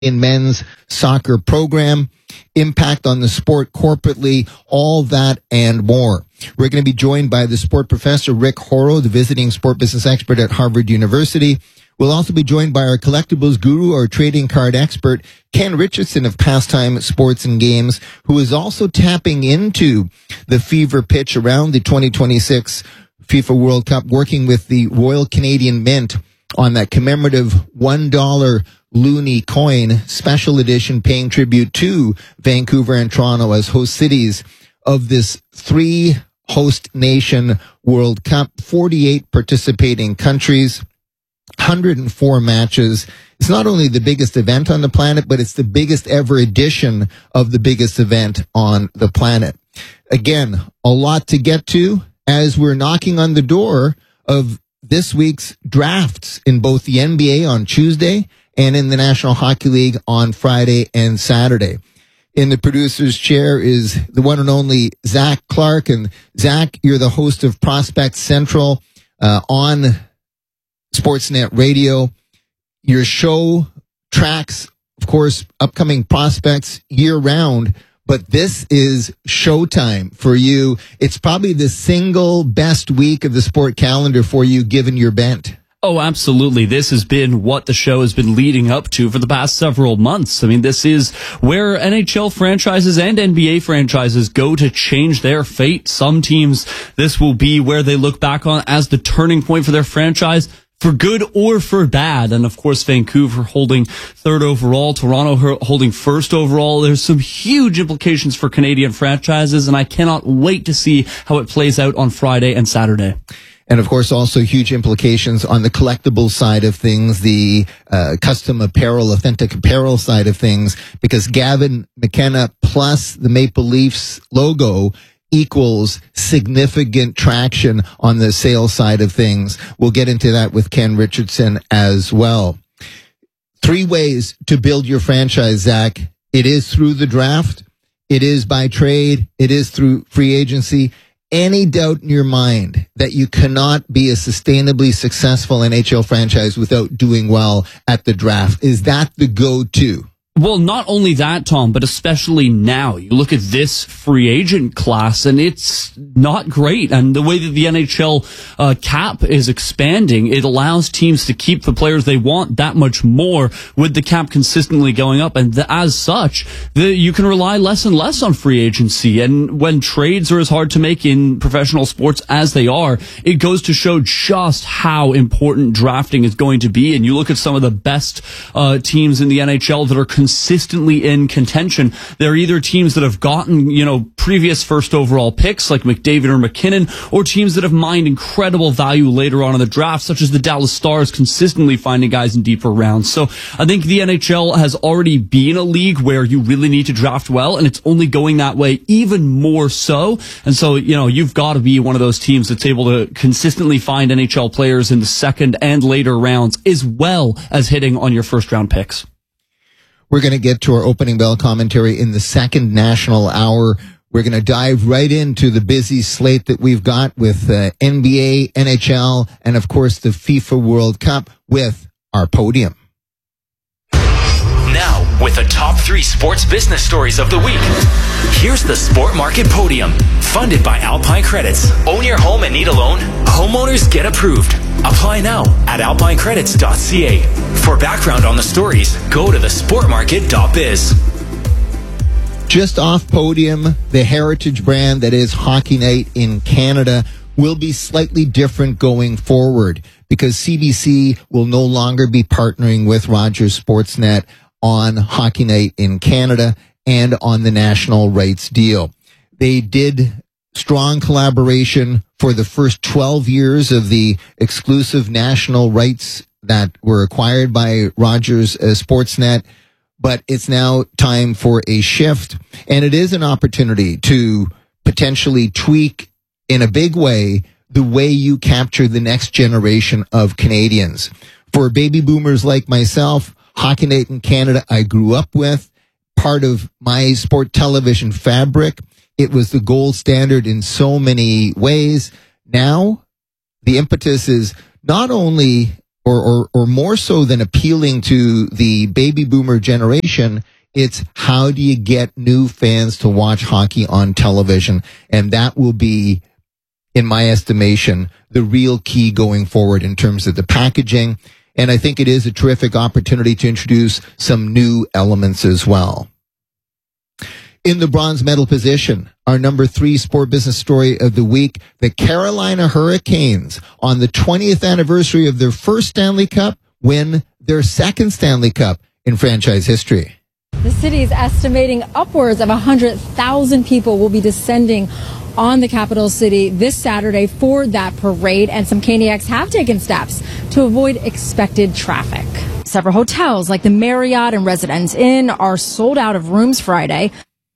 in men's soccer program, impact on the sport corporately, all that and more. We're going to be joined by the sport professor, Rick Horrow, the visiting sport business expert at Harvard University. We'll also be joined by our collectibles guru, our trading card expert, Ken Richardson of Pastime Sports and Games, who is also tapping into the fever pitch around the 2026 FIFA World Cup, working with the Royal Canadian Mint on that commemorative $1 loonie coin, special edition, paying tribute to Vancouver and Toronto as host cities of this 3-host nation World Cup, 48 participating countries, 104 matches. It's not only the biggest event on the planet, but it's the biggest ever edition of the biggest event on the planet. Again, a lot to get to as we're knocking on the door of this week's drafts in both the NBA on Tuesday and in the National Hockey League on Friday and Saturday. In the producer's chair is the one and only Zach Clark. And Zach, you're the host of Prospect Central on Sportsnet Radio. Your show tracks, of course, upcoming prospects year-round, but this is showtime for you. It's probably the single best week of the sport calendar for you, given your bent. Oh, absolutely. This has been what the show has been leading up to for the past several months. I mean, this is where NHL franchises and NBA franchises go to change their fate. Some teams, this will be where they look back on as the turning point for their franchise, for good or for bad. And of course, Vancouver holding third overall, Toronto holding first overall. There's some huge implications for Canadian franchises, and I cannot wait to see how it plays out on Friday and Saturday. And of course, also huge implications on the collectible side of things, the custom apparel, authentic apparel side of things, because Gavin McKenna plus the Maple Leafs logo equals significant traction on the sales side of things. We'll get into that with Ken Richardson as well. 3 ways to build your franchise, Zach. It is through the draft. It is by trade. It is through free agency. Any doubt in your mind that you cannot be a sustainably successful NHL franchise without doing well at the draft? Is that the go-to? Well, not only that, Tom, but especially now. You look at this free agent class, and it's not great. And the way that the NHL cap is expanding, it allows teams to keep the players they want that much more with the cap consistently going up. And as such, you can rely less and less on free agency. And when trades are as hard to make in professional sports as they are, it goes to show just how important drafting is going to be. And you look at some of the best teams in the NHL that are consistently in contention. They're either teams that have gotten, previous first overall picks like McDavid or McKinnon, or teams that have mined incredible value later on in the draft, such as the Dallas Stars, consistently finding guys in deeper rounds. So I think the NHL has already been a league where you really need to draft well, and it's only going that way even more so. And so, you've got to be one of those teams that's able to consistently find NHL players in the second and later rounds, as well as hitting on your first round picks. We're going to get to our opening bell commentary in the second national hour. We're going to dive right into the busy slate that we've got with NBA, NHL, and of course the FIFA World Cup with our podium. Now, with the top 3 sports business stories of the week, here's the Sport Market Podium, funded by Alpine Credits. Own your home and need a loan? Homeowners get approved. Apply now at alpinecredits.ca. For background on the stories, go to thesportmarket.biz. Just off podium, the heritage brand that is Hockey Night in Canada will be slightly different going forward because CBC will no longer be partnering with Rogers Sportsnet on Hockey Night in Canada and on the national rights deal. They did strong collaboration for the first 12 years of the exclusive national rights that were acquired by Rogers Sportsnet, but it's now time for a shift, and it is an opportunity to potentially tweak in a big way the way you capture the next generation of Canadians. For baby boomers like myself, Hockey Night in Canada I grew up with, part of my sport television fabric. It was the gold standard in so many ways. Now, the impetus is not only or more so than appealing to the baby boomer generation, it's how do you get new fans to watch hockey on television? And that will be, in my estimation, the real key going forward in terms of the packaging. And I think it is a terrific opportunity to introduce some new elements as well. In the bronze medal position, our number 3 sport business story of the week, the Carolina Hurricanes, on the 20th anniversary of their first Stanley Cup, win their second Stanley Cup in franchise history. The city is estimating upwards of 100,000 people will be descending on the capital city this Saturday for that parade, and some Caniacs have taken steps to avoid expected traffic. Several hotels like the Marriott and Residence Inn are sold out of rooms Friday.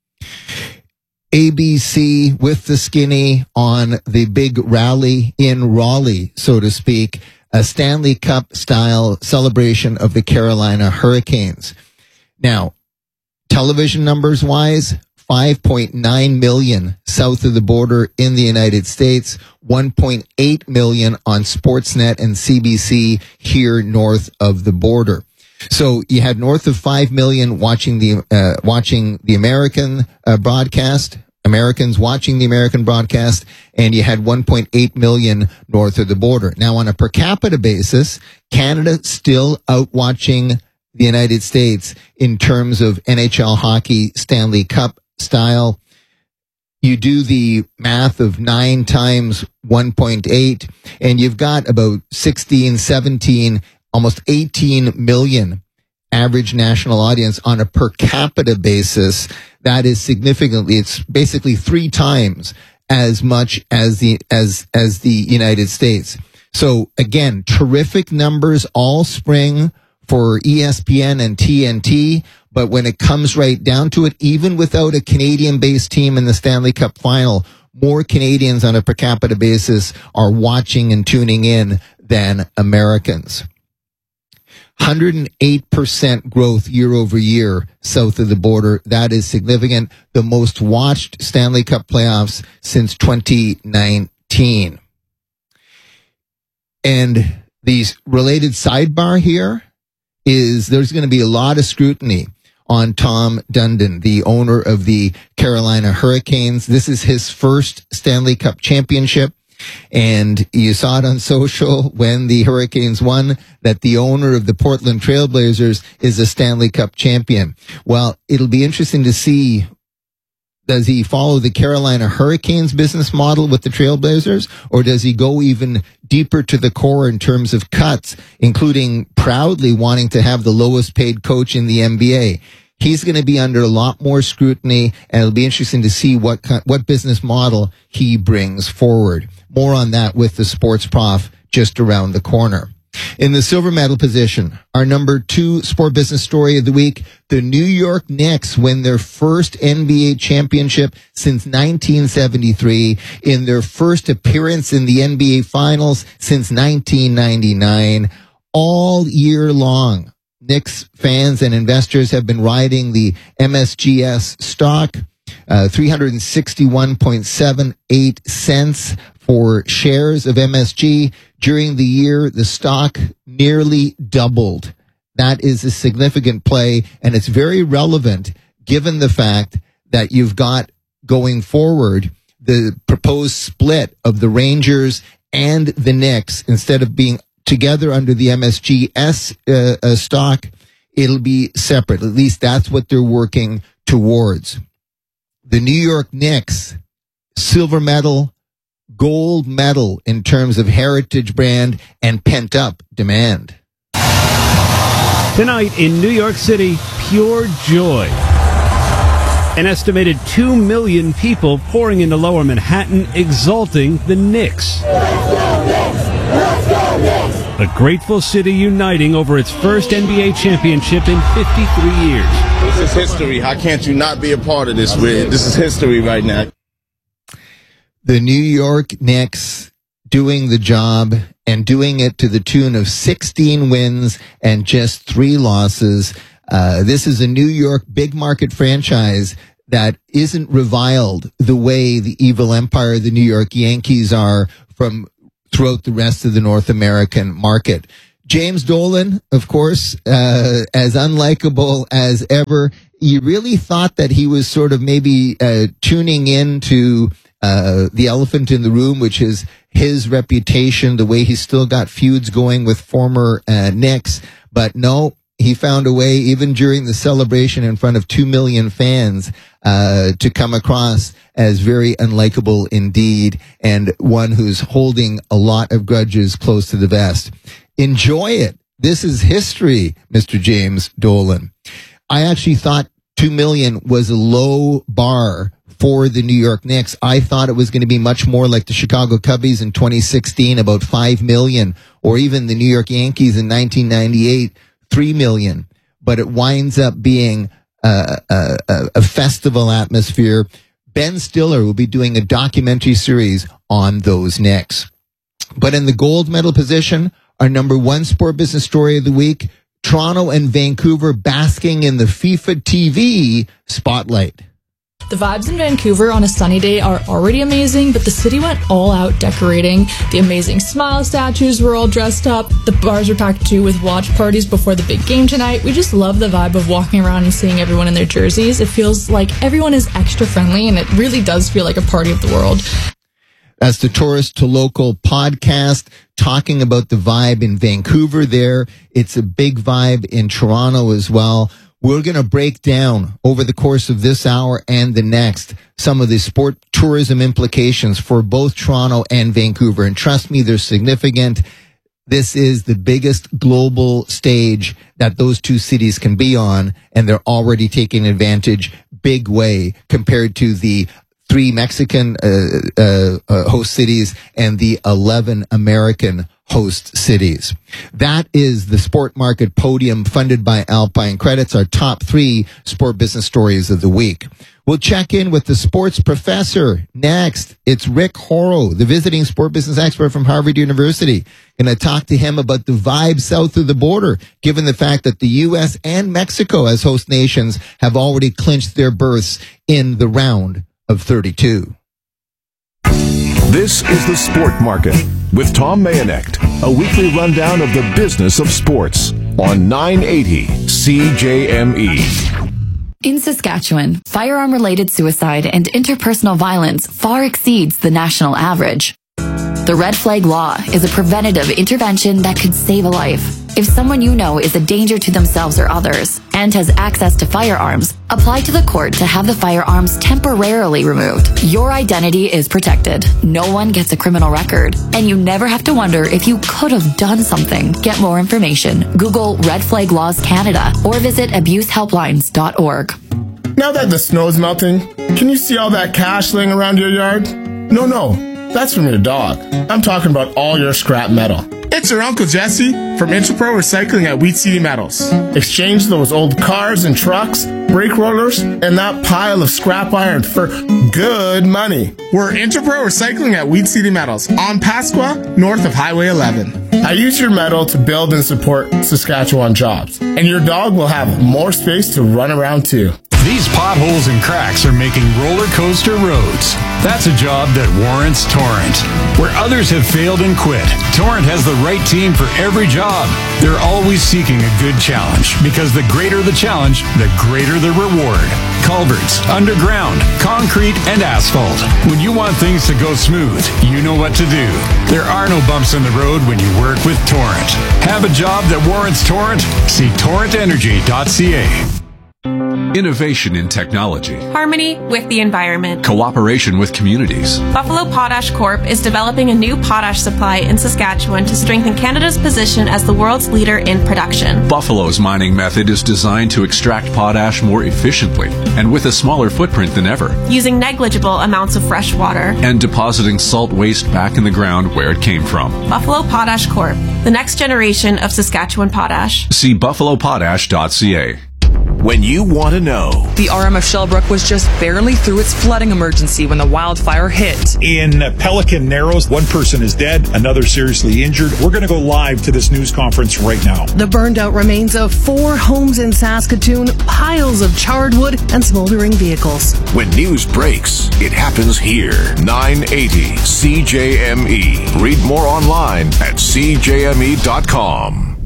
ABC with the skinny on the big rally in Raleigh, so to speak, a Stanley Cup style celebration of the Carolina Hurricanes. Now, television numbers wise, 5.9 million south of the border in the United States, 1.8 million on Sportsnet and CBC here north of the border. So you had north of 5 million watching the American broadcast, Americans watching the American broadcast, and you had 1.8 million north of the border. Now, on a per capita basis, Canada still out watching the United States in terms of NHL hockey Stanley Cup style. You do the math of 9 times 1.8, and you've got about 16, 17, almost 18 million average national audience on a per capita basis. That is significantly, it's basically 3 times as much as the United States. So again, terrific numbers all spring for ESPN and TNT, but when it comes right down to it, even without a Canadian-based team in the Stanley Cup final, more Canadians on a per capita basis are watching and tuning in than Americans. 108% growth year over year south of the border. That is significant. The most watched Stanley Cup playoffs since 2019. And the related sidebar here is there's going to be a lot of scrutiny on Tom Dundon, the owner of the Carolina Hurricanes. This is his first Stanley Cup championship. And you saw it on social when the Hurricanes won that the owner of the Portland Trailblazers is a Stanley Cup champion. Well, it'll be interesting to see, does he follow the Carolina Hurricanes business model with the Trailblazers, or does he go even deeper to the core in terms of cuts, including proudly wanting to have the lowest paid coach in the NBA? He's going to be under a lot more scrutiny, and it'll be interesting to see what business model he brings forward. More on that with the Sports Prof just around the corner. In the silver medal position, our number 2 sport business story of the week, the New York Knicks win their first NBA championship since 1973, in their first appearance in the NBA Finals since 1999. All year long, Knicks fans and investors have been riding the MSGS stock, 361.78 cents for shares of MSG. During the year, the stock nearly doubled. That is a significant play, and it's very relevant given the fact that you've got going forward the proposed split of the Rangers and the Knicks. Instead of being together under the MSGS stock, it'll be separate. At least that's what they're working towards. The New York Knicks, silver medal, gold medal in terms of heritage brand and pent-up demand. Tonight in New York City, pure joy. An estimated 2 million people pouring into Lower Manhattan, exalting the Knicks. A grateful city uniting over its first NBA championship in 53 years. This is history. How can't you not be a part of this, Red? This is history right now. The New York Knicks doing the job and doing it to the tune of 16 wins and just 3 losses. This is a New York big market franchise that isn't reviled the way the evil empire the New York Yankees are from throughout the rest of the North American market. James Dolan, of course, as unlikable as ever. You really thought that he was sort of maybe tuning in to the elephant in the room, which is his reputation, the way he's still got feuds going with former Knicks. But no, he found a way, even during the celebration in front of 2 million fans, to come across as very unlikable indeed, and one who's holding a lot of grudges close to the vest. Enjoy it. This is history, Mr. James Dolan. I actually thought 2 million was a low bar for the New York Knicks. I thought it was going to be much more like the Chicago Cubbies in 2016, about 5 million, or even the New York Yankees in 1998, 3 million. But it winds up being a festival atmosphere. Ben Stiller will be doing a documentary series on those Knicks. But in the gold medal position, our number one sport business story of the week, Toronto and Vancouver basking in the FIFA TV spotlight. The vibes in Vancouver on a sunny day are already amazing, but the city went all out decorating. The amazing smile statues were all dressed up. The bars were packed too with watch parties before the big game tonight. We just love the vibe of walking around and seeing everyone in their jerseys. It feels like everyone is extra friendly, and it really does feel like a party of the world. That's the Tourist to Local podcast, talking about the vibe in Vancouver there. It's a big vibe in Toronto as well. We're going to break down over the course of this hour and the next some of the sport tourism implications for both Toronto and Vancouver. And trust me, they're significant. This is the biggest global stage that those two cities can be on, and they're already taking advantage big way compared to the 3 Mexican host cities and the 11 American host cities. That is the Sport Market Podium, funded by Alpine Credits, our top 3 sport business stories of the week. We'll check in with the sports professor next. It's Rick Horrow, the visiting sport business expert from Harvard University. Going to talk to him about the vibe south of the border, given the fact that the U.S. and Mexico as host nations have already clinched their berths in the round of 32. This is the Sport Market with Tom Mayonek, a weekly rundown of the business of sports on 980 CJME. In Saskatchewan, firearm-related suicide and interpersonal violence far exceeds the national average. The Red Flag Law is a preventative intervention that could save a life. If someone you know is a danger to themselves or others and has access to firearms, apply to the court to have the firearms temporarily removed. Your identity is protected. No one gets a criminal record, and you never have to wonder if you could have done something. Get more information. Google Red Flag Laws Canada or visit abusehelplines.org. Now that the snow's melting, can you see all that cash laying around your yard? No, that's from your dog. I'm talking about all your scrap metal. It's your Uncle Jesse from Interpro Recycling at Wheat City Metals. Exchange those old cars and trucks, brake rollers, and that pile of scrap iron for good money. We're Interpro Recycling at Wheat City Metals on Pasqua, north of Highway 11. I use your metal to build and support Saskatchewan jobs, and your dog will have more space to run around too. These potholes and cracks are making roller coaster roads. That's a job that warrants Torrent. Where others have failed and quit, Torrent has the right team for every job. They're always seeking a good challenge, because the greater the challenge, the greater the reward. Culverts, underground, concrete, and asphalt. When you want things to go smooth, you know what to do. There are no bumps in the road when you work with Torrent. Have a job that warrants Torrent? See torrentenergy.ca. Innovation in technology. Harmony with the environment. Cooperation with communities. Buffalo Potash Corp. is developing a new potash supply in Saskatchewan to strengthen Canada's position as the world's leader in production. Buffalo's mining method is designed to extract potash more efficiently and with a smaller footprint than ever. Using negligible amounts of fresh water. And depositing salt waste back in the ground where it came from. Buffalo Potash Corp. The next generation of Saskatchewan potash. See buffalopotash.ca. When you want to know. The RM of Shellbrook was just barely through its flooding emergency when the wildfire hit. In Pelican Narrows, one person is dead, another seriously injured. We're going to go live to this news conference right now. The burned out remains of 4 homes in Saskatoon, piles of charred wood, and smoldering vehicles. When news breaks, it happens here. 980 CJME. Read more online at CJME.com.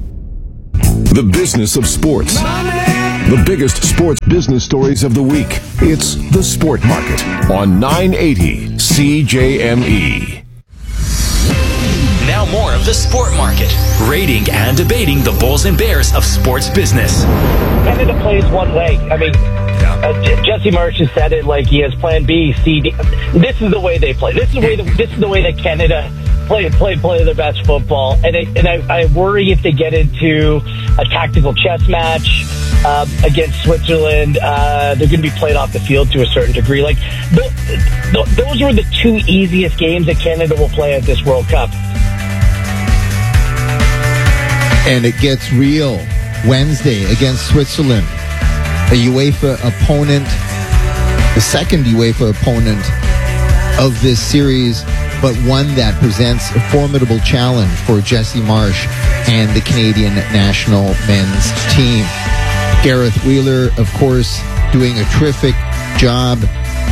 The business of sports. The biggest sports business stories of the week. It's The Sport Market on 980 CJME. Now more of The Sport Market, rating and debating the Bulls and Bears of sports business. Canada plays one way. I mean, Jesse Marsh has said it like he has plan B, C, D. This is the way they play. This is the way that Canada play their best football. And I worry if they get into a tactical chess match against Switzerland, they're going to be played off the field to a certain degree. Like those were the two easiest games that Canada will play at this World Cup. And it gets real Wednesday against Switzerland, a UEFA opponent, the second UEFA opponent of this series, but one that presents a formidable challenge for Jesse Marsh and the Canadian national men's team. Gareth Wheeler, of course, doing a terrific job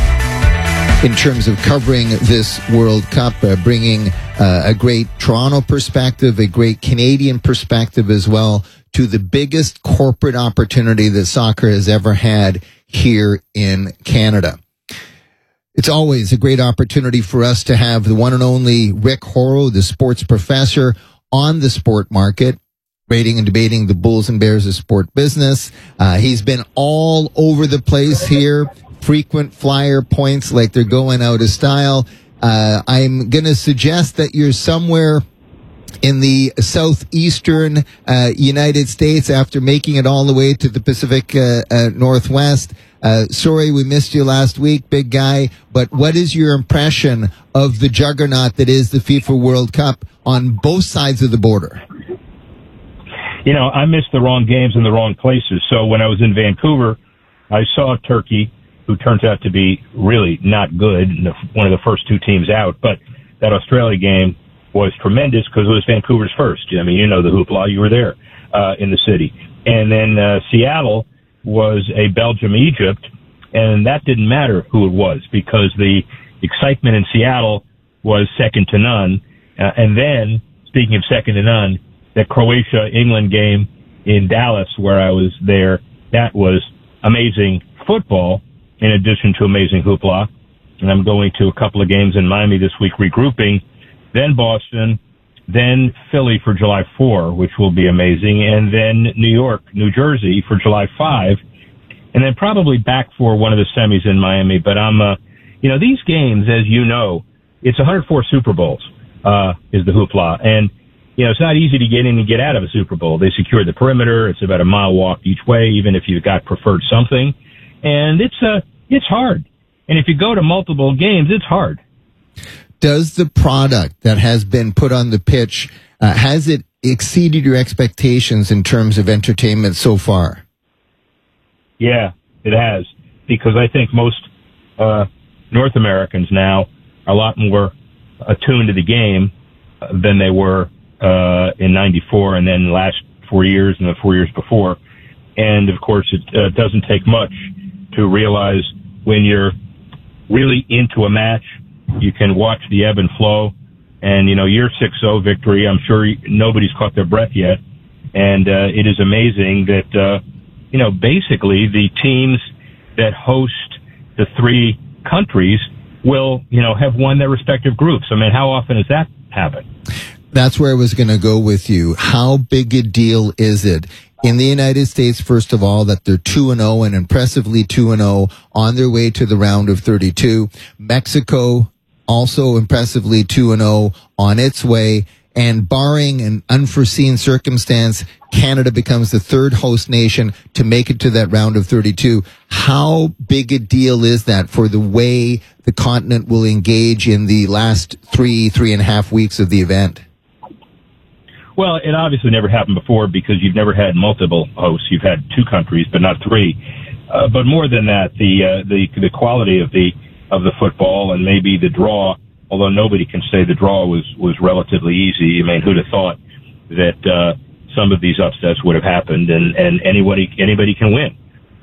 in terms of covering this World Cup, bringing a great Toronto perspective, a great Canadian perspective as well to the biggest corporate opportunity that soccer has ever had here in Canada. It's always a great opportunity for us to have the one and only Rick Horrow, the sports professor, on the Sport Market, rating and debating the Bulls and Bears of sport business. He's been all over the place here, frequent flyer points like they're going out of style. I'm going to suggest that you're somewhere in the southeastern United States after making it all the way to the Pacific Northwest. Sorry we missed you last week, big guy, but what is your impression of the juggernaut that is the FIFA World Cup on both sides of the border? You know, I missed the wrong games in the wrong places. So when I was in Vancouver, I saw Turkey, who turns out to be really not good, one of the first two teams out. But that Australia game was tremendous because it was Vancouver's first. I mean, you know the hoopla. You were there in the city. And then Seattle was a Belgium-Egypt, and that didn't matter who it was because the excitement in Seattle was second to none. And then, speaking of second to none, the Croatia-England game in Dallas where I was there, that was amazing football in addition to amazing hoopla. And I'm going to a couple of games in Miami this week regrouping, then Boston, then Philly for July 4, which will be amazing, and then New York, New Jersey for July 5, and then probably back for one of the semis in Miami. But these games, as you know, it's 104 Super Bowls, is the hoopla. And, it's not easy to get in and get out of a Super Bowl. They secure the perimeter. It's about a mile walk each way, even if you've got preferred something. And it's hard. And if you go to multiple games, it's hard. Does the product that has been put on the pitch, has it exceeded your expectations in terms of entertainment so far? Yeah, it has. Because I think most North Americans now are a lot more attuned to the game than they were in 94 and then the last 4 years and the 4 years before. And, of course, it doesn't take much to realize when you're really into a match, you can watch the ebb and flow. And, your 6-0 victory, I'm sure nobody's caught their breath yet. And it is amazing that, basically the teams that host the three countries will, have won their respective groups. I mean, how often has that happened? That's where I was going to go with you. How big a deal is it in the United States, first of all, that they're 2-0 and impressively 2-0 on their way to the round of 32? Mexico also impressively 2-0 on its way. And barring an unforeseen circumstance, Canada becomes the third host nation to make it to that round of 32. How big a deal is that for the way the continent will engage in the last 3.5 weeks of the event? Well, it obviously never happened before because you've never had multiple hosts. You've had two countries, but not three. But more than that, the quality of the football and maybe the draw, although nobody can say the draw was relatively easy. I mean, who'd have thought that some of these upsets would have happened and anybody can win.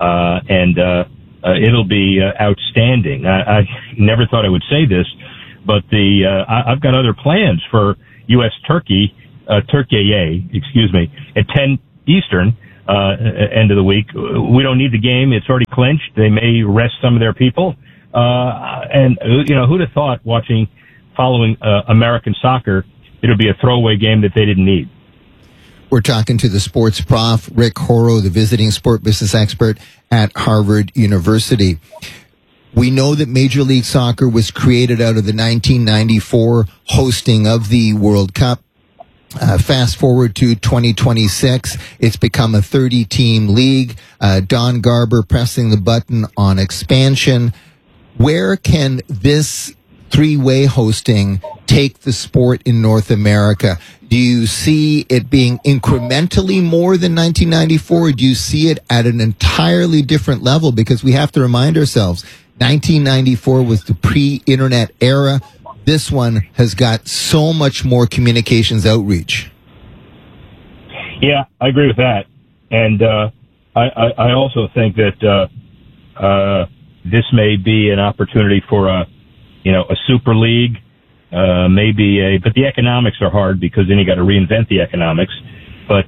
It'll be outstanding. I never thought I would say this, but I've got other plans for U.S. Turkey, at 10 Eastern end of the week. We don't need the game. It's already clinched. They may rest some of their people. And who'd have thought following American soccer, it would be a throwaway game that they didn't need. We're talking to the sports prof, Rick Horrow, the visiting sport business expert at Harvard University. We know that Major League Soccer was created out of the 1994 hosting of the World Cup. Fast forward to 2026, it's become a 30-team league. Don Garber pressing the button on expansion. Where can this three-way hosting take the sport in North America? Do you see it being incrementally more than 1994? Or do you see it at an entirely different level? Because we have to remind ourselves, 1994 was the pre-internet era. This one has got so much more communications outreach. Yeah, I agree with that. And I also think that this may be an opportunity for a super league, but the economics are hard because then you got to reinvent the economics. But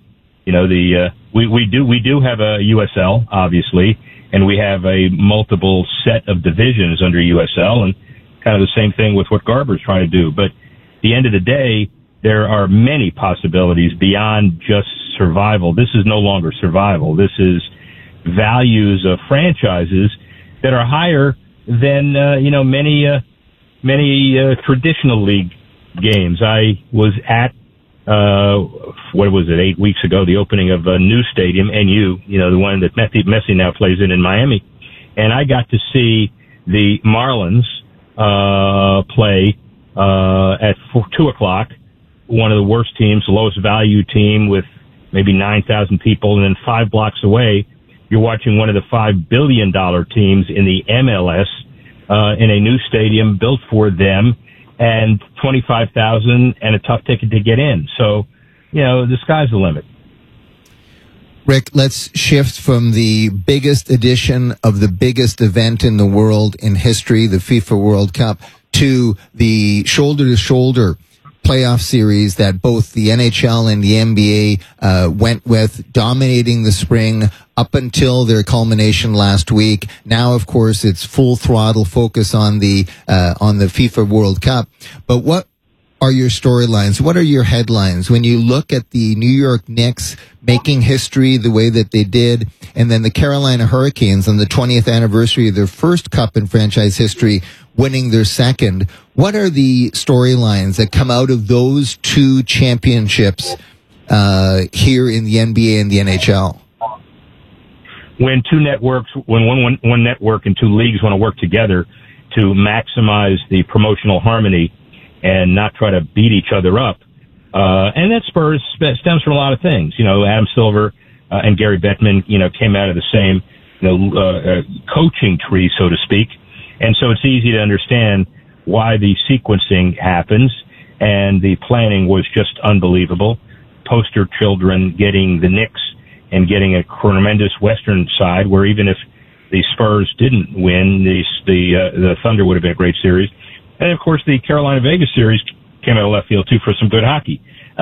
we do have a USL, obviously, and we have a multiple set of divisions under USL, and kind of the same thing with what Garber's trying to do. But at the end of the day, there are many possibilities beyond just survival. This is no longer survival. This is values of franchises that are higher than many traditional league games. I was at 8 weeks ago, the opening of a new stadium, NU, the one that Messi now plays in Miami, and I got to see the Marlins play at 2:00. One of the worst teams, the lowest value team with maybe 9,000 people, and then 5 blocks away, you're watching one of the $5 billion teams in the MLS in a new stadium built for them, and 25,000 and a tough ticket to get in. So, the sky's the limit. Rick, let's shift from the biggest edition of the biggest event in the world in history, the FIFA World Cup, to the shoulder-to-shoulder playoff series that both the NHL and the NBA went with, dominating the spring up until their culmination last week. Now, of course, it's full throttle focus on the FIFA World Cup. But what are your storylines? What are your headlines when you look at the New York Knicks making history the way that they did, and then the Carolina Hurricanes on the 20th anniversary of their first cup in franchise history winning their second? What are the storylines that come out of those two championships here in the NBA and the NHL? When two networks, when one network and two leagues want to work together to maximize the promotional harmony and not try to beat each other up, and that stems from a lot of things. Adam Silver and Gary Bettman, came out of the same coaching tree, so to speak. And so it's easy to understand why the sequencing happens, and the planning was just unbelievable. Poster children getting the Knicks and getting a tremendous Western side, where even if the Spurs didn't win, the Thunder would have been a great series. And of course, the Carolina-Vegas series came out of left field too for some good hockey.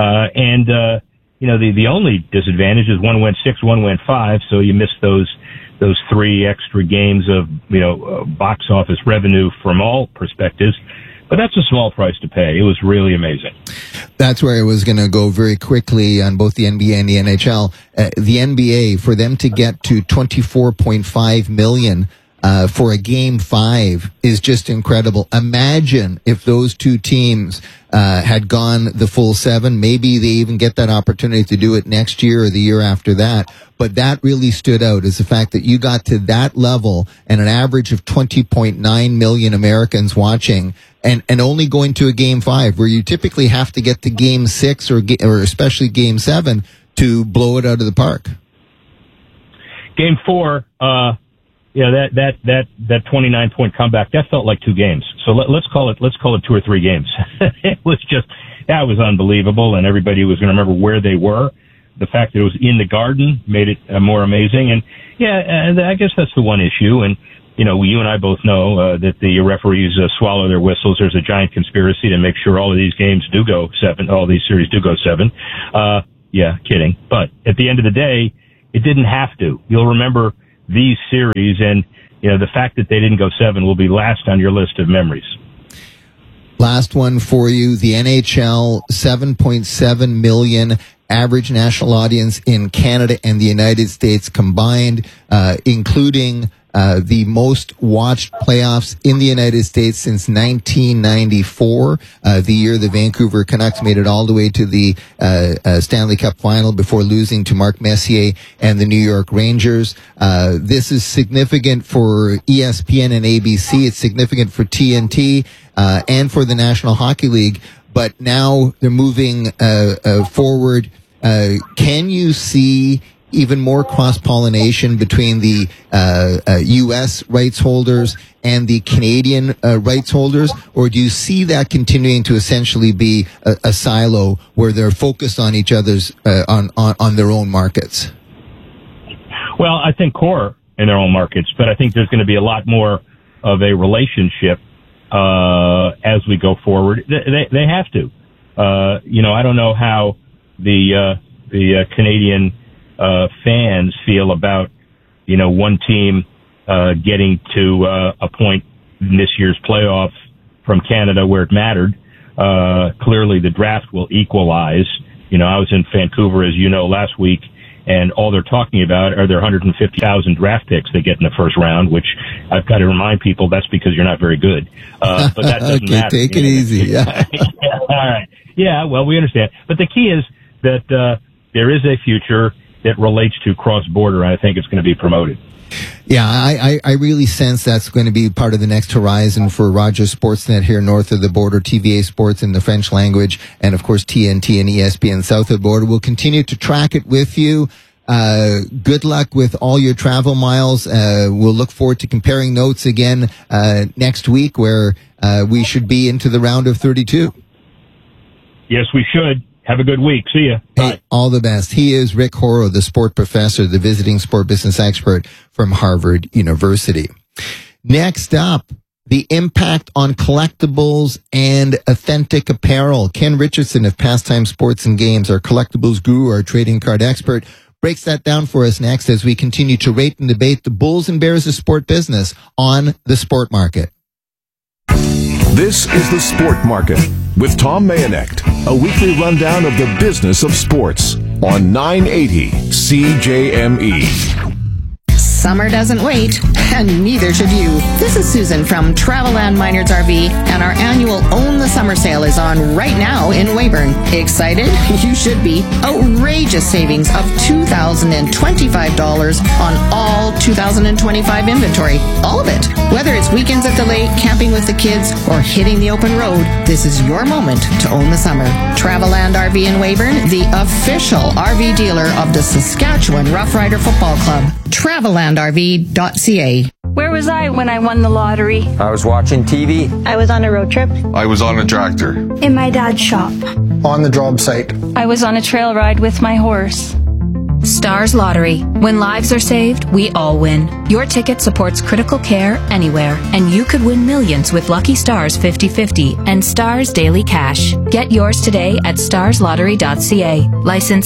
The only disadvantage is one went 6, one went 5, so you missed those 3 extra games of, box office revenue from all perspectives. But that's a small price to pay. It was really amazing. That's where I was going to go very quickly on both the NBA and the NHL. The NBA, for them to get to $24.5 million for a Game 5 is just incredible. Imagine if those two teams had gone the full 7. Maybe they even get that opportunity to do it next year or the year after that. But that really stood out, is the fact that you got to that level and an average of 20.9 million Americans watching, and only going to a Game 5, where you typically have to get to Game 6 or especially Game 7 to blow it out of the park. Game 4, that 29-point comeback, that felt like 2 games. So let's call it 2 or 3 games. That was unbelievable, and everybody was going to remember where they were. The fact that it was in the Garden made it more amazing. And I guess that's the one issue. And you and I both know that the referees swallow their whistles. There's a giant conspiracy to make sure all of these games do go 7. All these series do go 7. Yeah, kidding. But at the end of the day, it didn't have to. You'll remember these series, and the fact that they didn't go 7 will be last on your list of memories. Last one for you. The NHL, 7.7 million average national audience in Canada and the United States combined, including the most watched playoffs in the United States since 1994, the year the Vancouver Canucks made it all the way to the Stanley Cup final before losing to Mark Messier and the New York Rangers. This is significant for ESPN and ABC. It's significant for TNT and for the National Hockey League. But now they're moving forward. Can you see even more cross-pollination between the U.S. rights holders and the Canadian rights holders, or do you see that continuing to essentially be a silo where they're focused on each other's on their own markets? Well, I think core in their own markets, but I think there's going to be a lot more of a relationship as we go forward. They have to. I don't know how the Canadian fans feel about, one team getting to a point in this year's playoff from Canada where it mattered. Clearly the draft will equalize. I was in Vancouver, as you know, last week, and all they're talking about are their 150,000 draft picks they get in the first round, which I've got to remind people that's because you're not very good. But that doesn't matter. Take it easy. Yeah. Yeah. All right. Yeah, well, we understand. But the key is that there is a future that relates to cross-border, and I think it's going to be promoted. Yeah, I really sense that's going to be part of the next horizon for Rogers Sportsnet here north of the border, TVA Sports in the French language, and of course TNT and ESPN south of the border. We'll continue to track it with you. Good luck with all your travel miles. We'll look forward to comparing notes again next week, where we should be into the round of 32. Yes, we should. Have a good week. See ya. Hey, all the best. He is Rick Horrow, the sport professor, the visiting sport business expert from Harvard University. Next up, the impact on collectibles and authentic apparel. Ken Richardson of Pastime Sports and Games, our collectibles guru, our trading card expert, breaks that down for us next as we continue to rate and debate the bulls and bears of sport business on the Sport Market. This is the Sport Market with Tom Mayonecht, a weekly rundown of the business of sports on 980 CJME. Summer doesn't wait, and neither should you. This is Susan from Travelland Minards RV, and our annual Own the Summer sale is on right now in Weyburn. Excited? You should be. Outrageous savings of $2,025 on all 2025 inventory. All of it. Whether it's weekends at the lake, camping with the kids, or hitting the open road, this is your moment to own the summer. Travelland RV in Weyburn, the official RV dealer of the Saskatchewan Rough Rider Football Club. TravellandRV.ca. Where was I when I won the lottery? I was watching TV. I was on a road trip. I was on a tractor. In my dad's shop. On the job site. I was on a trail ride with my horse. Stars Lottery. When lives are saved, we all win. Your ticket supports critical care anywhere, and you could win millions with Lucky Stars 50/50 and Stars Daily Cash. Get yours today at starslottery.ca. License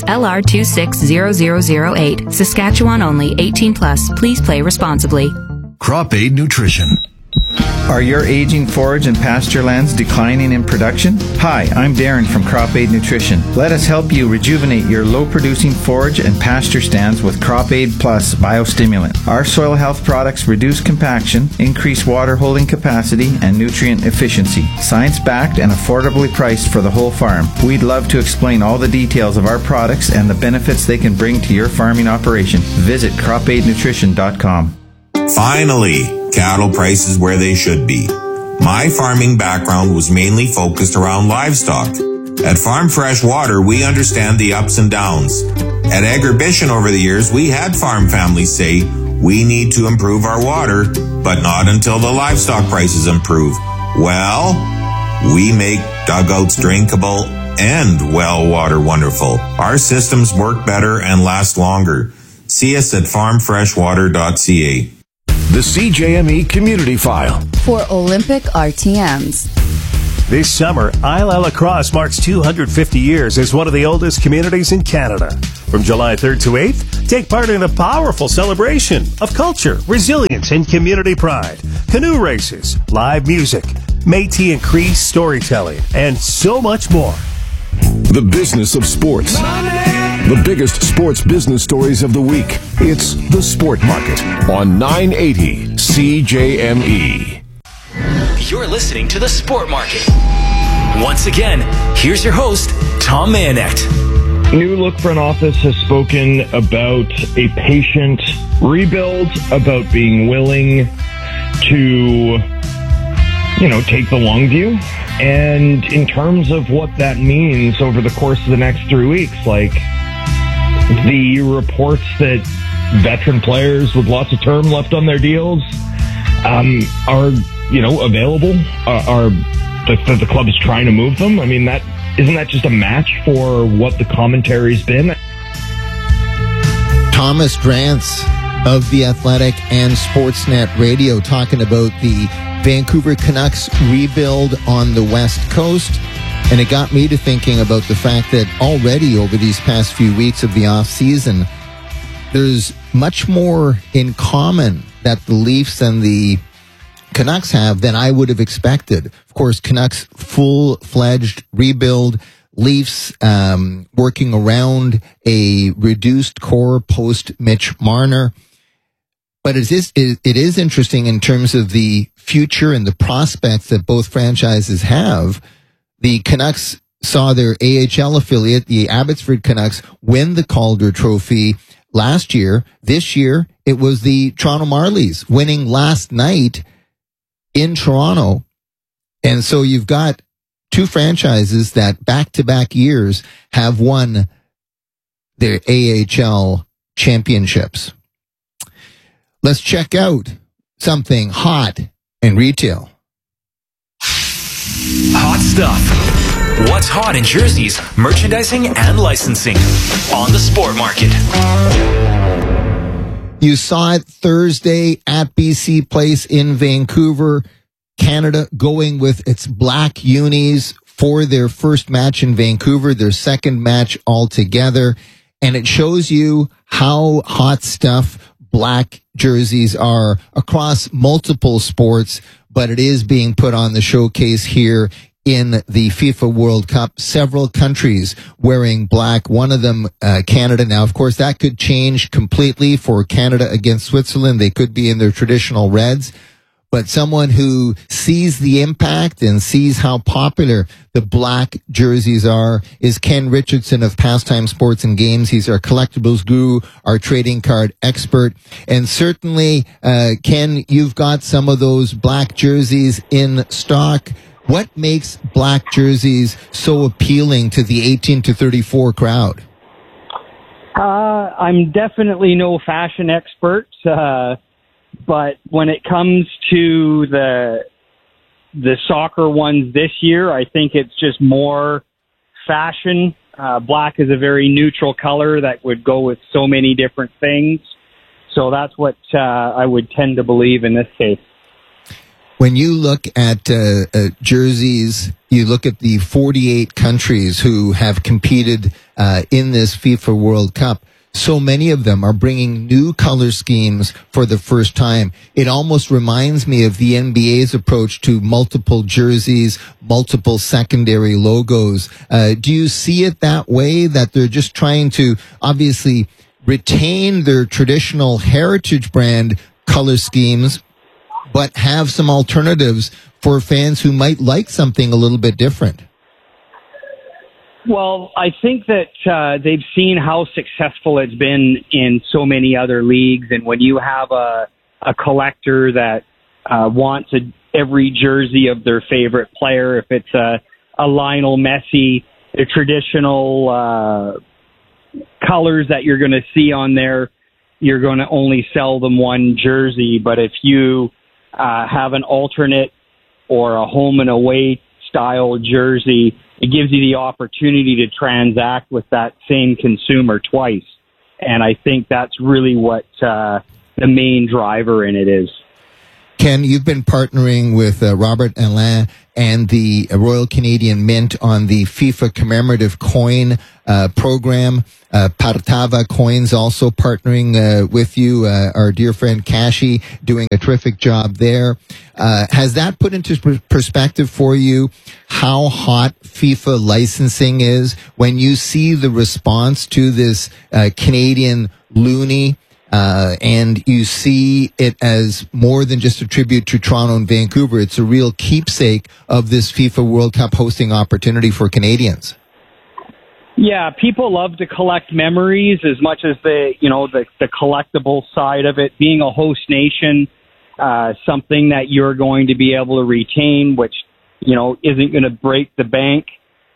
LR260008. Saskatchewan only. 18+. Please play responsibly. Crop Aid Nutrition. Are your aging forage and pasture lands declining in production? Hi, I'm Darren from Crop Aid Nutrition. Let us help you rejuvenate your low-producing forage and pasture stands with Crop Aid Plus biostimulant. Our soil health products reduce compaction, increase water holding capacity, and nutrient efficiency. Science-backed and affordably priced for the whole farm. We'd love to explain all the details of our products and the benefits they can bring to your farming operation. Visit cropaidnutrition.com. Finally, cattle prices where they should be. My farming background was mainly focused around livestock. At Farm Fresh Water, we understand the ups and downs. At Agribition over the years, we had farm families say, we need to improve our water, but not until the livestock prices improve. Well, we make dugouts drinkable and well water wonderful. Our systems work better and last longer. See us at farmfreshwater.ca. The CJME Community File. For Olympic RTMs. This summer, Isle Lacrosse marks 250 years as one of the oldest communities in Canada. From July 3rd to 8th, take part in a powerful celebration of culture, resilience, and community pride. Canoe races, live music, Métis and Cree storytelling, and so much more. The business of sports. The biggest sports business stories of the week. It's The Sport Market on 980 CJME. You're listening to The Sport Market. Once again, here's your host, Tom Mayenknecht. New look front office has spoken about a patient rebuild, about being willing to, take the long view. And in terms of what that means over the course of the next 3 weeks, the reports that veteran players with lots of term left on their deals are available, are the club is trying to move them. I mean, isn't that just a match for what the commentary's been? Thomas Drance of The Athletic and Sportsnet Radio talking about the Vancouver Canucks rebuild on the West Coast. And it got me to thinking about the fact that already over these past few weeks of the off-season, there's much more in common that the Leafs and the Canucks have than I would have expected. Of course, Canucks full-fledged rebuild, Leafs working around a reduced core post Mitch Marner. But it is interesting in terms of the future and the prospects that both franchises have. The Canucks saw their AHL affiliate, the Abbotsford Canucks, win the Calder Trophy last year. This year, it was the Toronto Marlies winning last night in Toronto. And so you've got two franchises that back-to-back years have won their AHL championships. Let's check out something hot in retail. Hot stuff. What's hot in jerseys, merchandising, and licensing on the Sport Market. You saw it Thursday at BC Place in Vancouver. Canada going with its black unis for their first match in Vancouver, their second match altogether. And it shows you how hot stuff black jerseys are across multiple sports, but it is being put on the showcase here in the FIFA World Cup. Several countries wearing black, one of them Canada. Now, of course, that could change completely for Canada against Switzerland. They could be in their traditional reds. But someone who sees the impact and sees how popular the black jerseys are is Ken Richardson of Pastime Sports and Games. He's our collectibles guru, our trading card expert. And certainly, Ken, you've got some of those black jerseys in stock. What makes black jerseys so appealing to the 18 to 34 crowd? I'm definitely no fashion expert, but when it comes to the soccer ones this year, I think it's just more fashion. Black is a very neutral color that would go with so many different things. So that's what I would tend to believe in this case. When you look at jerseys, you look at the 48 countries who have competed in this FIFA World Cup. So many of them are bringing new color schemes for the first time. It almost reminds me of the NBA's approach to multiple jerseys, multiple secondary logos. Do you see it that way, that they're just trying to obviously retain their traditional heritage brand color schemes, but have some alternatives for fans who might like something a little bit different? Well, I think that they've seen how successful it's been in so many other leagues. And when you have a collector that wants every jersey of their favorite player, if it's a Lionel Messi, the traditional colors that you're going to see on there, you're going to only sell them one jersey. But if you have an alternate or a home and away style jersey, it gives you the opportunity to transact with that same consumer twice. And I think that's really what the main driver in it is. Ken, you've been partnering with Robert Alain and the Royal Canadian Mint on the FIFA commemorative coin program. Partava Coins also partnering with you. Our dear friend Kashi doing a terrific job there. Has that put into perspective for you how hot FIFA licensing is when you see the response to this Canadian loonie? And you see it as more than just a tribute to Toronto and Vancouver. It's a real keepsake of this FIFA World Cup hosting opportunity for Canadians. Yeah, people love to collect memories as much as the collectible side of it. Being a host nation, something that you're going to be able to retain, which, isn't going to break the bank.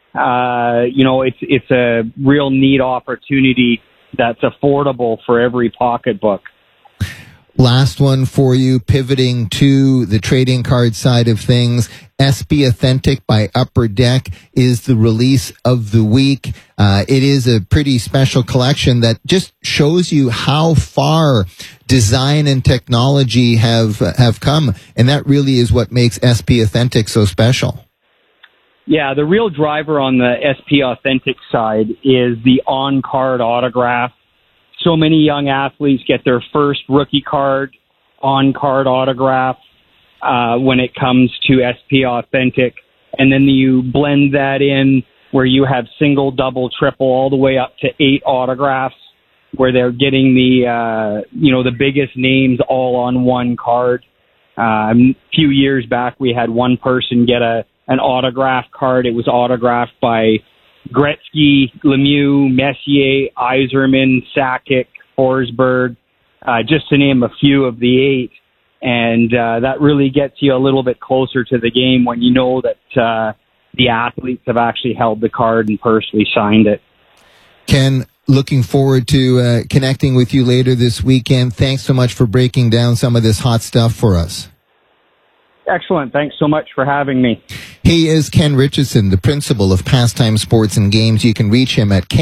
It's a real neat opportunity that's affordable for every pocketbook. Last one for you, pivoting to the trading card side of things. SP Authentic by Upper Deck is the release of the week. It is a pretty special collection that just shows you how far design and technology have come, and that really is what makes SP Authentic so special. Yeah, the real driver on the SP Authentic side is the on-card autograph. So many young athletes get their first rookie card, on-card autograph when it comes to SP Authentic. And then you blend that in where you have single, double, triple, all the way up to 8 autographs where they're getting the biggest names all on one card. A few years back, we had one person get an autograph card. It was autographed by Gretzky, Lemieux, Messier, Yzerman, Sakic, Forsberg, just to name a few of the 8. And that really gets you a little bit closer to the game when you know that the athletes have actually held the card and personally signed it. Ken, looking forward to connecting with you later this weekend. Thanks so much for breaking down some of this hot stuff for us. Excellent. Thanks so much for having me. He is Ken Richardson, the principal of Pastime Sports and Games. You can reach him at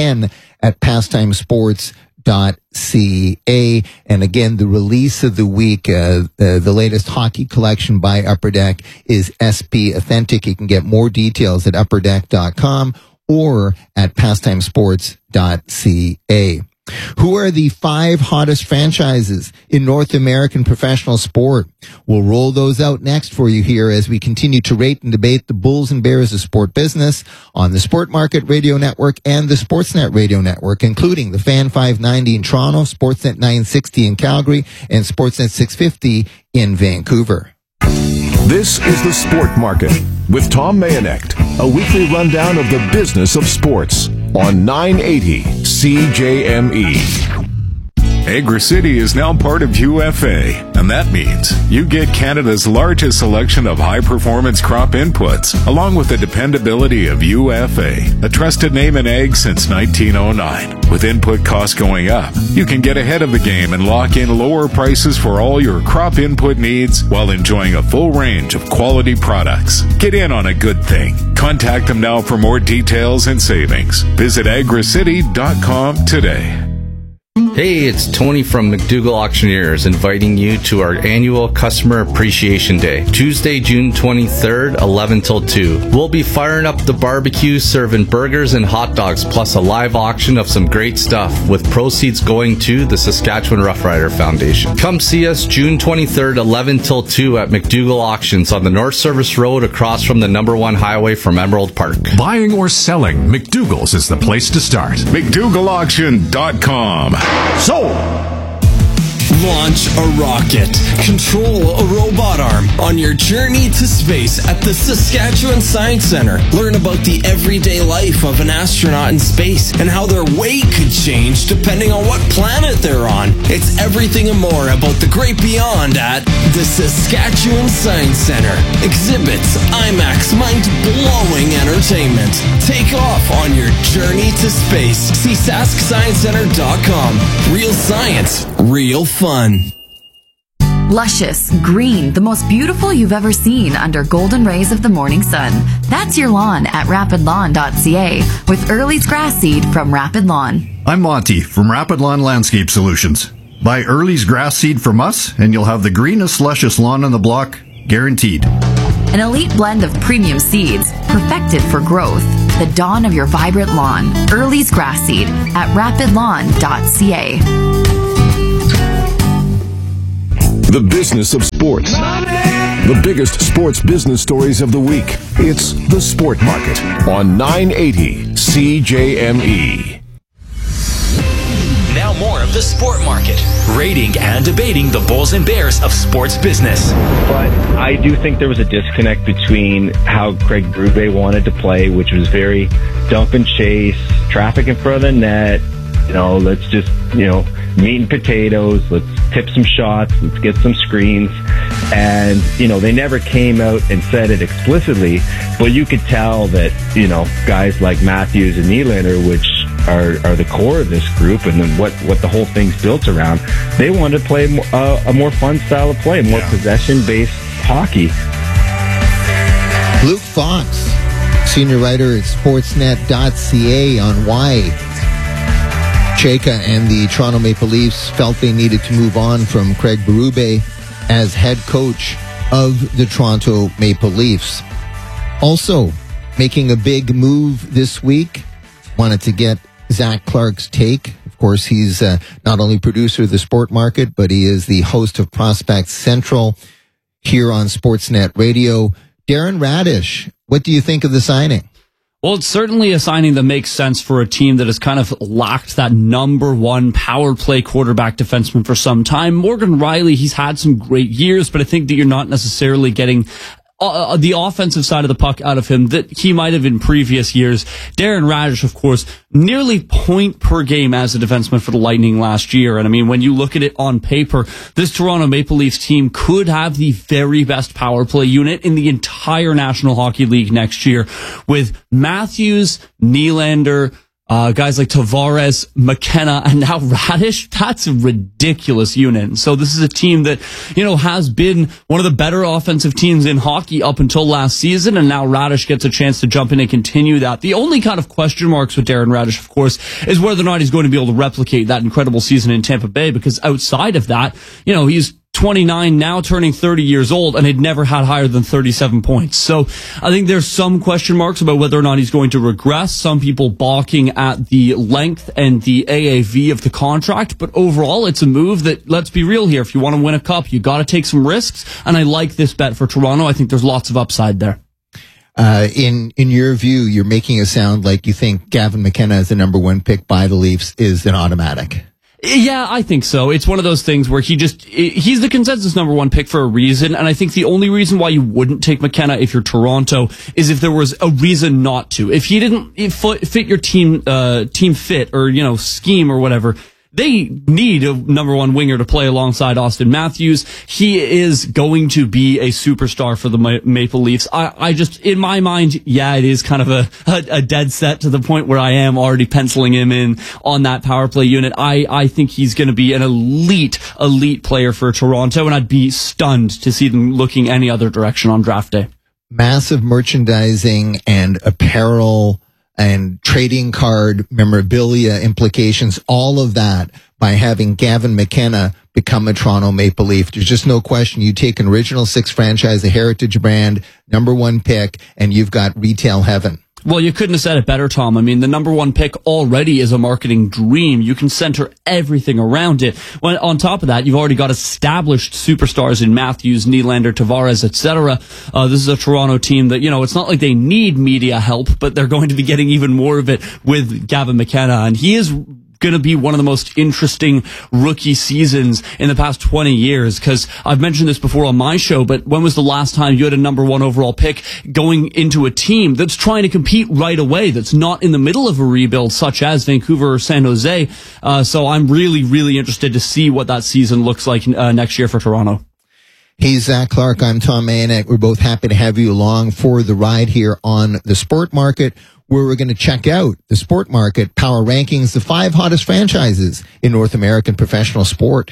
ken@pastimesports.ca. And again, the release of the week, the latest hockey collection by Upper Deck is SP Authentic. You can get more details at upperdeck.com or at pastimesports.ca. Who are the 5 hottest franchises in North American professional sport? We'll roll those out next for you here as we continue to rate and debate the bulls and bears of sport business on the Sport Market Radio Network and the Sportsnet Radio Network, including the Fan 590 in Toronto, Sportsnet 960 in Calgary, and Sportsnet 650 in Vancouver. This is the Sport Market with Tom Mayenknecht, a weekly rundown of the business of sports on 980 CJME. AgriCity is now part of UFA, and that means you get Canada's largest selection of high-performance crop inputs, along with the dependability of UFA, a trusted name in ag since 1909. With input costs going up, you can get ahead of the game and lock in lower prices for all your crop input needs while enjoying a full range of quality products. Get in on a good thing. Contact them now for more details and savings. Visit agricity.com today. Hey, it's Tony from McDougall Auctioneers inviting you to our annual Customer Appreciation Day, Tuesday, June 23rd, 11 till 2. We'll be firing up the barbecue, serving burgers and hot dogs, plus a live auction of some great stuff, with proceeds going to the Saskatchewan Roughrider Foundation. Come see us June 23rd, 11 till 2 at McDougall Auctions on the North Service Road across from the number 1 highway from Emerald Park. Buying or selling, McDougall's is the place to start. McDougallAuction.com. So, launch a rocket, control a robot arm on your journey to space at the Saskatchewan Science Centre. Learn about the everyday life of an astronaut in space and how their weight could change depending on what planet they're on. It's everything and more about the great beyond at the Saskatchewan Science Centre. Exhibits, IMAX, mind-blowing entertainment. Take off on your journey to space. See SaskScienceCenter.com. Real science, real fun. Luscious, green, the most beautiful you've ever seen under golden rays of the morning sun. That's your lawn at rapidlawn.ca with Early's grass seed from Rapid Lawn. I'm Monty from Rapid Lawn Landscape Solutions. Buy Early's grass seed from us, and you'll have the greenest, luscious lawn on the block, guaranteed. An elite blend of premium seeds, perfected for growth. The dawn of your vibrant lawn. Early's grass seed at rapidlawn.ca. The business of sports. The biggest sports business stories of the week. It's The Sport Market on 980 CJME. Now more of The Sport Market, rating and debating the Bulls and Bears of sports business. But I do think there was a disconnect between how Craig Berube wanted to play, which was very dump and chase, traffic in front of the net, let's just, meat and potatoes, let's tip some shots, let's get some screens. And, they never came out and said it explicitly, but you could tell that, guys like Matthews and Nylander, which are the core of this group and then what the whole thing's built around, they wanted to play a more fun style of play, more possession-based hockey. Luke Fox, senior writer at sportsnet.ca, on why Chayka and the Toronto Maple Leafs felt they needed to move on from Craig Berube as head coach of the Toronto Maple Leafs. Also, making a big move this week, wanted to get Zach Clark's take. Of course, he's not only producer of the Sport Market, but he is the host of Prospect Central here on Sportsnet Radio. Darren Radish, what do you think of the signing? Well, it's certainly a signing that makes sense for a team that has kind of lacked that number one power play quarterback defenseman for some time. Morgan Riley, he's had some great years, but I think that you're not necessarily getting the offensive side of the puck out of him that he might have in previous years. Darren Radish, of course, nearly point per game as a defenseman for the Lightning last year. And I mean, when you look at it on paper, this Toronto Maple Leafs team could have the very best power play unit in the entire National Hockey League next year with Matthews, Nylander, guys like Tavares, McKenna, and now Radish. That's a ridiculous unit. So this is a team that, has been one of the better offensive teams in hockey up until last season, and now Radish gets a chance to jump in and continue that. The only kind of question marks with Darren Radish, of course, is whether or not he's going to be able to replicate that incredible season in Tampa Bay, because outside of that, he's 29 now, turning 30 years old, and had never had higher than 37 points. So I think there's some question marks about whether or not he's going to regress. Some people balking at the length and the AAV of the contract, but overall it's a move that, let's be real here, if you want to win a cup, you got to take some risks, and I like this bet for Toronto. I think there's lots of upside there. In your view, you're making it sound like you think Gavin McKenna as the number one pick by the Leafs is an automatic. Yeah, I think so. It's one of those things where he's the consensus number one pick for a reason, and I think the only reason why you wouldn't take McKenna if you're Toronto is if there was a reason not to. If he didn't fit your team fit or, scheme or whatever, they need a number one winger to play alongside Austin Matthews. He is going to be a superstar for the Maple Leafs. I just, in my mind, it is kind of a dead set to the point where I am already penciling him in on that power play unit. I think he's going to be an elite player for Toronto, and I'd be stunned to see them looking any other direction on draft day. Massive merchandising and apparel and trading card memorabilia implications, all of that by having Gavin McKenna become a Toronto Maple Leaf. There's just no question. You take an Original Six franchise, a heritage brand, number one pick, and you've got retail heaven. Well, you couldn't have said it better, Tom. I mean, the number one pick already is a marketing dream. You can center everything around it. When on top of that, you've already got established superstars in Matthews, Nylander, Tavares, etc. This is a Toronto team that, it's not like they need media help, but they're going to be getting even more of it with Gavin McKenna. And he is going to be one of the most interesting rookie seasons in the past 20 years, because I've mentioned this before on my show, but when was the last time you had a number one overall pick going into a team that's trying to compete right away, that's not in the middle of a rebuild, such as Vancouver or San Jose? So I'm really, really interested to see what that season looks like next year for Toronto. Hey, Zach Clark, I'm Tom Mayonek. We're both happy to have you along for the ride here on the Sport Market, where we're going to check out the Sport Market Power Rankings, the 5 hottest franchises in North American professional sport.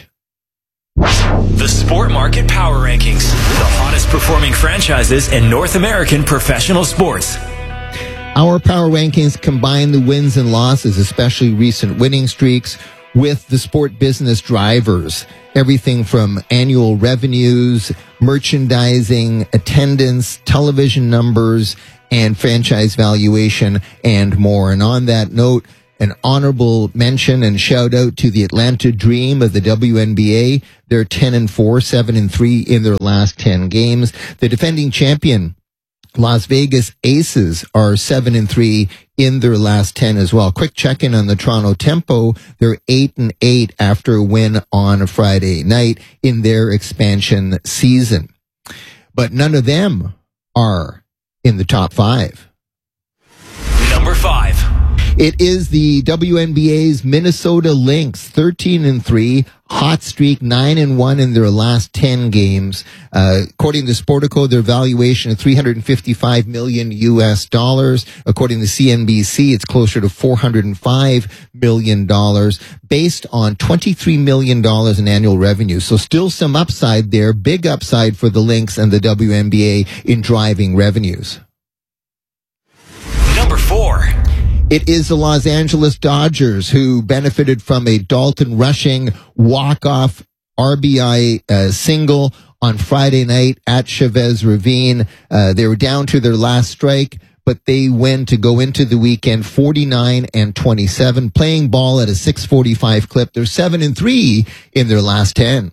The Sport Market Power Rankings, the hottest performing franchises in North American professional sports. Our Power Rankings combine the wins and losses, especially recent winning streaks, with the sport business drivers. Everything from annual revenues, merchandising, attendance, television numbers, and franchise valuation, and more. And on that note, an honorable mention and shout out to the Atlanta Dream of the WNBA. They're 10-4, 7-3 in their last 10 games. The defending champion, Las Vegas Aces, are 7-3 in their last 10 as well. Quick check-in on the Toronto Tempo. They're 8-8 after a win on a Friday night in their expansion season. But none of them are in the top 5. Number 5. It is the WNBA's Minnesota Lynx, 13-3, hot streak, 9-1 in their last 10 games. According to Sportico, their valuation of $355 million US. According to CNBC, it's closer to $405 million, based on $23 million in annual revenue. So still some upside there, big upside for the Lynx and the WNBA in driving revenues. Number 4. It is the Los Angeles Dodgers who benefited from a Dalton Rushing walk-off RBI single on Friday night at Chavez Ravine. They were down to their last strike, but they win to go into the weekend 49-27, playing ball at a 645 clip. They're 7-3 in their last 10.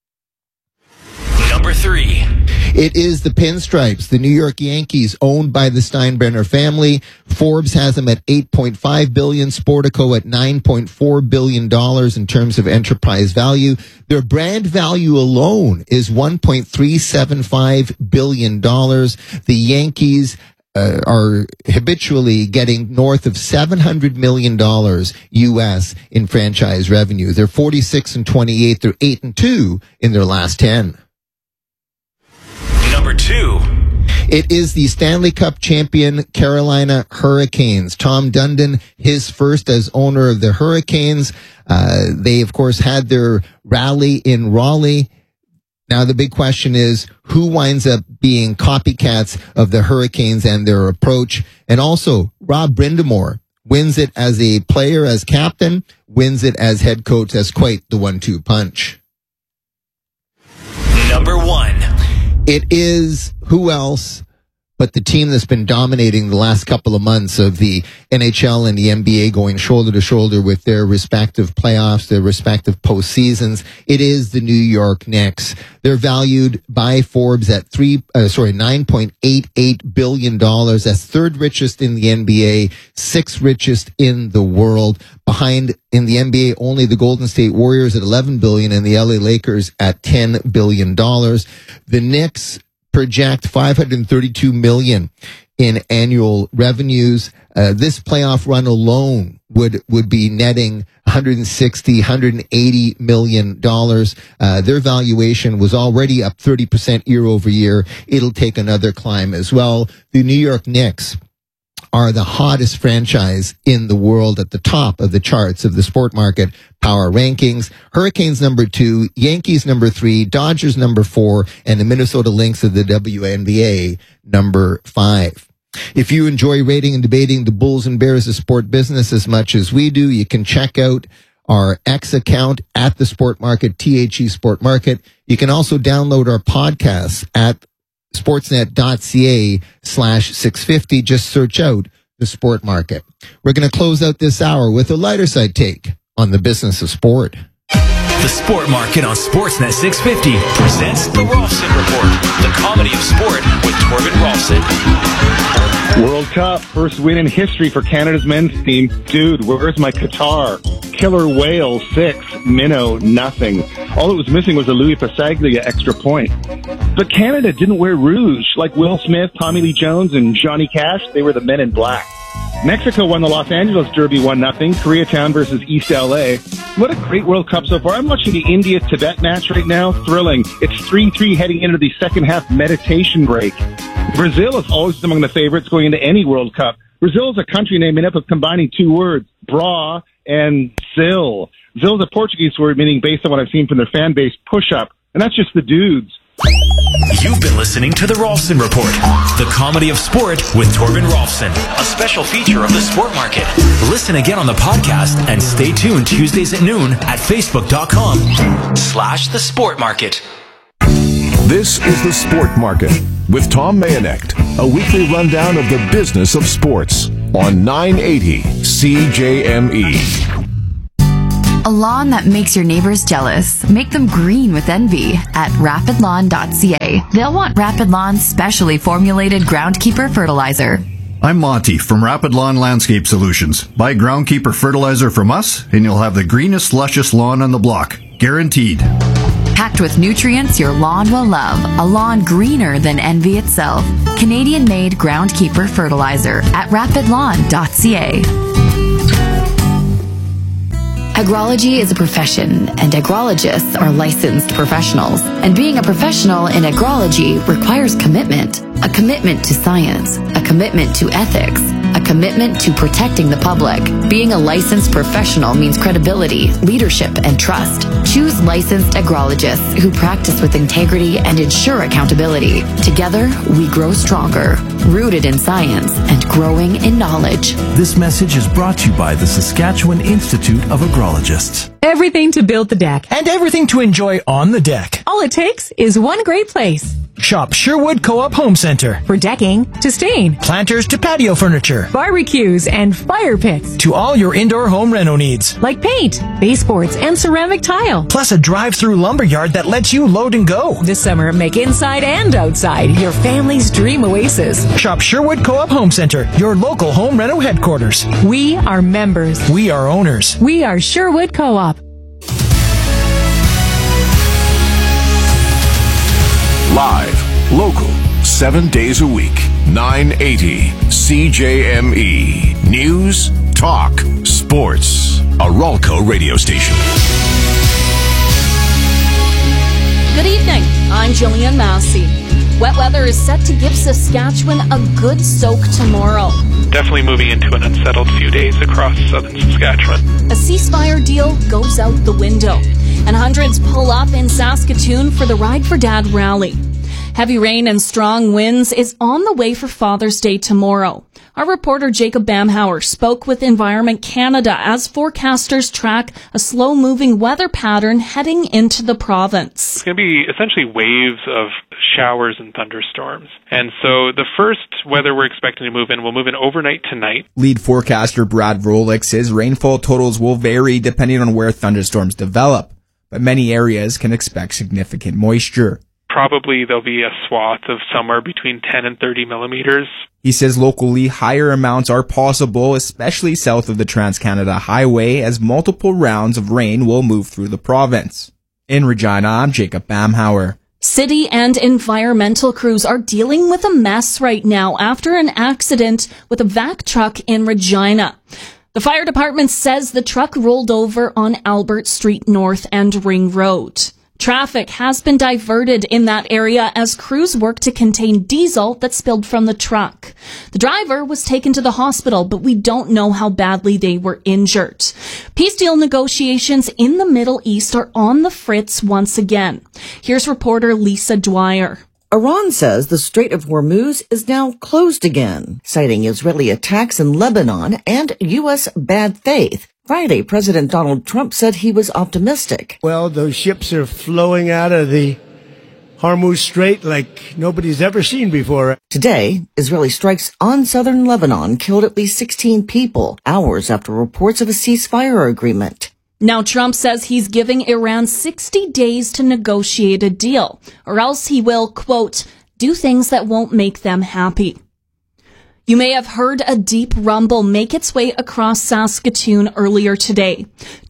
Number 3. It is the Pinstripes, the New York Yankees, owned by the Steinbrenner family. Forbes has them at $8.5 billion, Sportico at $9.4 billion in terms of enterprise value. Their brand value alone is $1.375 billion. The Yankees are habitually getting north of $700 million US in franchise revenue. They're 46-28. They're 8-2 in their last 10. Number 2. It is the Stanley Cup champion Carolina Hurricanes. Tom Dundon, his first as owner of the Hurricanes. They, of course, had their rally in Raleigh. Now the big question is, who winds up being copycats of the Hurricanes and their approach? And also, Rob Brindamore wins it as a player, as captain, wins it as head coach, as quite the 1-2 punch. Number 1. It is who else but the team that's been dominating the last couple of months of the NHL and the NBA, going shoulder to shoulder with their respective playoffs, their respective postseasons. It is the New York Knicks. They're valued by Forbes at $9.88 billion. That's third richest in the NBA, sixth richest in the world. Behind in the NBA, only the Golden State Warriors at $11 billion and the LA Lakers at $10 billion. The Knicks project $532 million in annual revenues. This playoff run alone would be netting $180 million. Their valuation was already up 30% year over year. It'll take another climb as well. The New York Knicks are the hottest franchise in the world, at the top of the charts of the sport market power rankings. Hurricanes number 2, Yankees number 3, Dodgers number 4, and the Minnesota Lynx of the WNBA number 5. If you enjoy rating and debating the Bulls and Bears of sport business as much as we do, you can check out our X account at the Sport Market, THE Sport Market. You can also download our podcasts at sportsnet.ca/650. Just search out the Sport Market. We're going to close out this hour with a lighter side take on the business of sport. The Sport Market on Sportsnet 650 presents the Rolfson Report, the comedy of sport with Torben Rolfson. World Cup, first win in history for Canada's men's team. Dude, where's my Qatar? Killer Whale, 6. Minnow, nothing. All that was missing was a Louis Pasaglia extra point. But Canada didn't wear rouge. Like Will Smith, Tommy Lee Jones, and Johnny Cash, they were the men in black. Mexico won the Los Angeles Derby 1-0. Koreatown versus East LA. What a great World Cup so far. I'm watching the India-Tibet match right now. Thrilling. It's 3-3 heading into the second half meditation break. Brazil is always among the favorites going into any World Cup. Brazil is a country name made up of combining two words, bra and zil. Zil is a Portuguese word meaning, based on what I've seen from their fan base, push-up. And that's just the dudes. You've been listening to The Rolfson Report, the comedy of sport with Torben Rolfson, a special feature of the Sport Market. Listen again on the podcast and stay tuned Tuesdays at noon at facebook.com/The Sport Market. This is The Sport Market with Tom Mayenknecht, a weekly rundown of the business of sports on 980 CJME. A lawn that makes your neighbors jealous. Make them green with envy at rapidlawn.ca. They'll want Rapid Lawn's specially formulated Groundkeeper fertilizer. I'm Monty from Rapid Lawn Landscape Solutions. Buy Groundkeeper fertilizer from us, and you'll have the greenest, luscious lawn on the block. Guaranteed. Packed with nutrients your lawn will love. A lawn greener than envy itself. Canadian-made Groundkeeper fertilizer at rapidlawn.ca. Agrology is a profession, and agrologists are licensed professionals. And being a professional in agrology requires commitment. A commitment to science, a commitment to ethics, a commitment to protecting the public. Being a licensed professional means credibility, leadership, and trust. Choose licensed agrologists who practice with integrity and ensure accountability. Together, we grow stronger, rooted in science and growing in knowledge. This message is brought to you by the Saskatchewan Institute of Agrologists. Everything to build the deck. And everything to enjoy on the deck. All it takes is one great place. Shop Sherwood Co-op Home Center. For decking to stain. Planters to patio furniture. Barbecues and fire pits. To all your indoor home reno needs. Like paint, baseboards, and ceramic tile. Plus a drive-through lumberyard that lets you load and go. This summer, make inside and outside your family's dream oasis. Shop Sherwood Co-op Home Center, your local home reno headquarters. We are members. We are owners. We are Sherwood Co-op. Live, local, 7 days a week. 980 CJME. News, talk, sports. A Rolco radio station. Good evening. I'm Jillian Massey. Wet weather is set to give Saskatchewan a good soak tomorrow. Definitely moving into an unsettled few days across southern Saskatchewan. A ceasefire deal goes out the window, and hundreds pull up in Saskatoon for the Ride for Dad rally. Heavy rain and strong winds is on the way for Father's Day tomorrow. Our reporter Jacob Bamhauer spoke with Environment Canada as forecasters track a slow-moving weather pattern heading into the province. It's going to be essentially waves of showers and thunderstorms. And so the first weather we're expecting to move in will move in overnight tonight. Lead forecaster Brad Vrolik says rainfall totals will vary depending on where thunderstorms develop, but many areas can expect significant moisture. Probably there'll be a swath of somewhere between 10 and 30 millimeters. He says locally higher amounts are possible, especially south of the Trans-Canada Highway, as multiple rounds of rain will move through the province. In Regina, I'm Jacob Bamhauer. City and environmental crews are dealing with a mess right now after an accident with a vac truck in Regina. The fire department says the truck rolled over on Albert Street North and Ring Road. Traffic has been diverted in that area as crews work to contain diesel that spilled from the truck. The driver was taken to the hospital, but we don't know how badly they were injured. Peace deal negotiations in the Middle East are on the fritz once again. Here's reporter Lisa Dwyer. Iran says the Strait of Hormuz is now closed again, citing Israeli attacks in Lebanon and U.S. bad faith. Friday, President Donald Trump said he was optimistic. Well, those ships are flowing out of the Hormuz Strait like nobody's ever seen before. Today, Israeli strikes on southern Lebanon killed at least 16 people, hours after reports of a ceasefire agreement. Now Trump says he's giving Iran 60 days to negotiate a deal, or else he will, quote, do things that won't make them happy. You may have heard a deep rumble make its way across Saskatoon earlier today.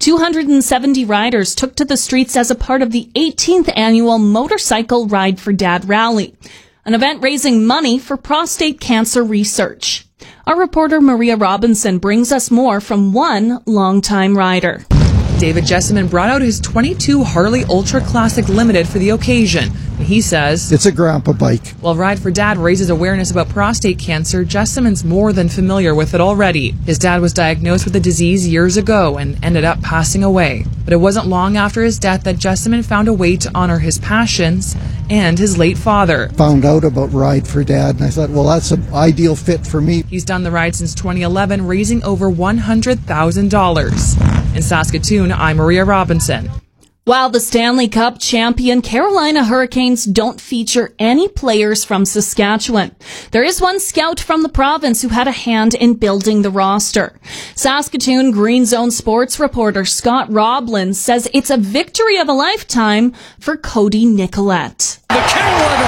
270 riders took to the streets as a part of the 18th annual Motorcycle Ride for Dad rally, an event raising money for prostate cancer research. Our reporter Maria Robinson brings us more from one longtime rider. David Jessamine brought out his 22 Harley Ultra Classic Limited for the occasion. He says, "It's a grandpa bike." While Ride for Dad raises awareness about prostate cancer, Jessamyn's more than familiar with it already. His dad was diagnosed with the disease years ago and ended up passing away. But it wasn't long after his death that Jessamyn found a way to honor his passions and his late father. Found out about Ride for Dad, and I thought, well, that's an ideal fit for me. He's done the ride since 2011, raising over $100,000. In Saskatoon, I'm Maria Robinson. While the Stanley Cup champion Carolina Hurricanes don't feature any players from Saskatchewan, there is one scout from the province who had a hand in building the roster. Saskatoon Green Zone sports reporter Scott Roblin says it's a victory of a lifetime for Cody Nicolette. The Carolina